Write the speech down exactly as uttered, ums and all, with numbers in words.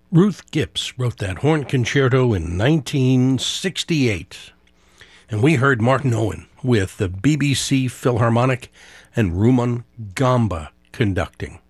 Ruth Gibbs wrote that horn concerto in nineteen sixty-eight. And we heard Martin Owen with the B B C Philharmonic and Rumon Gamba conducting.